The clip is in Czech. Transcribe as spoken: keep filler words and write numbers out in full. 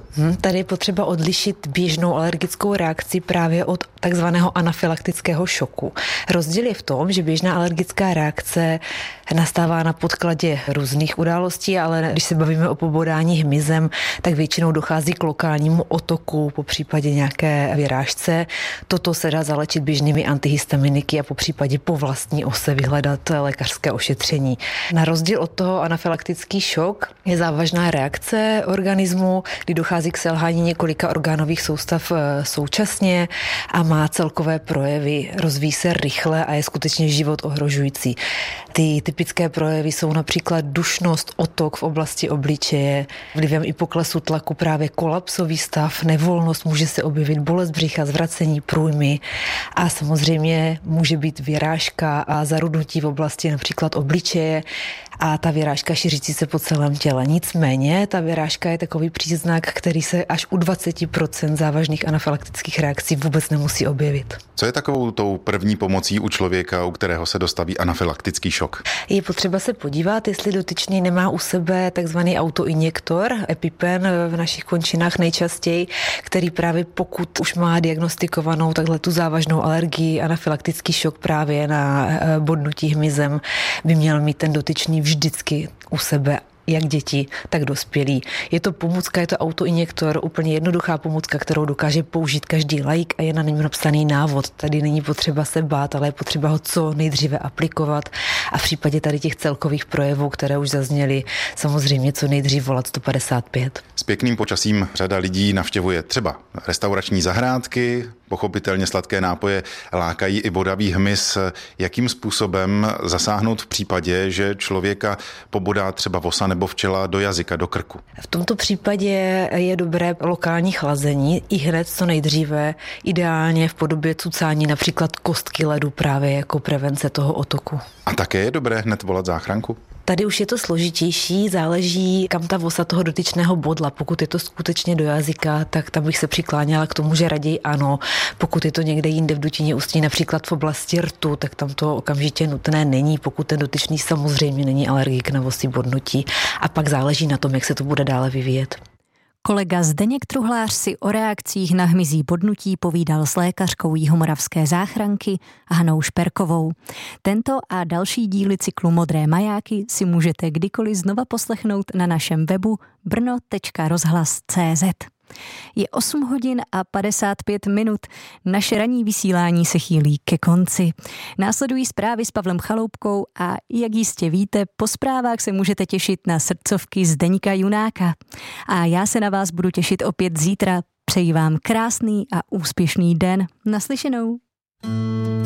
Hmm, tady je potřeba odlišit běžnou alergickou reakci právě od takzvaného anafylaktického šoku. Rozdíl je v tom, že běžná alergická reakce nastává na podkladě různých událostí, ale když se bavíme o pobodání hmyzem, tak většinou dochází k lokálnímu otoku, po případě nějaké vyrážce. Toto se dá zalečit běžnými antihistaminiky a po případě po vlastní ose vyhledat lékařské ošetření. Na rozdíl od toho anafylaktický šok je závažná reakce organismu, kdy dochází k selhání několika orgánových soustav současně a má celkové projevy, rozvíjí se rychle a je skutečně život ohrožující. Ty typické projevy jsou například dušnost, otok v oblasti obličeje, vlivem i poklesu tlaku právě kolapsový stav, nevolnost, může se objevit bolest břicha, zvracení, průjmy a samozřejmě může být vyrážka a zarudnutí v oblasti například obličeje a ta vyrážka šířící se po celém těle. Nicméně ta vyrážka je takový příznak, který se až u dvacet procent závažných anafylaktických reakcí vůbec nemusí objevit. Co je takovou tou první pomocí u člověka, u kterého se dostaví anafylaktický šok? Je potřeba se podívat, jestli dotyčný nemá u sebe takzvaný autoinjektor, EpiPen v našich končinách nejčastěji, který právě pokud už má diagnostikovanou takhle tu závažnou alergii, anafylaktický šok právě na bodnutí hmyzem, by měl mít ten dotyčný vždycky u sebe, jak děti, tak dospělí. Je to pomůcka, je to autoinjektor, úplně jednoduchá pomůcka, kterou dokáže použít každý laik a je na něm napsaný návod. Tady není potřeba se bát, ale je potřeba ho co nejdříve aplikovat a v případě tady těch celkových projevů, které už zazněly, samozřejmě co nejdřív volat sto padesát pět. S pěkným počasím řada lidí navštěvuje třeba restaurační zahrádky, pochopitelně sladké nápoje lákají i bodavý hmyz. Jakým způsobem zasáhnout v případě, že člověka pobodá třeba vosa nebo včela do jazyka, do krku? V tomto případě je dobré lokální chlazení i hned co nejdříve, ideálně v podobě cucání například kostky ledu právě jako prevence toho otoku. A také je dobré hned volat záchranku? Tady už je to složitější, záleží, kam ta vosa toho dotyčného bodla. Pokud je to skutečně do jazyka, tak tam bych se přikláněla k tomu, že raději ano. Pokud je to někde jinde v dutině ústní, například v oblasti rtu, tak tam to okamžitě nutné není, pokud ten dotyčný samozřejmě není alergik na vosí bodnutí. A pak záleží na tom, jak se to bude dále vyvíjet. Kolega Zdeněk Truhlář si o reakcích na hmyzí bodnutí povídal s lékařkou Jihomoravské záchranky Hanou Šperkovou. Tento a další díly cyklu Modré majáky si můžete kdykoliv znova poslechnout na našem webu brno tečka rozhlas tečka cé zet. Je osm hodin a padesát pět minut. Naše ranní vysílání se chýlí ke konci. Následují zprávy s Pavlem Chaloupkou a jak jistě víte, po zprávách se můžete těšit na srdcovky Zdeňka Junáka. A já se na vás budu těšit opět zítra. Přeji vám krásný a úspěšný den. Naslyšenou.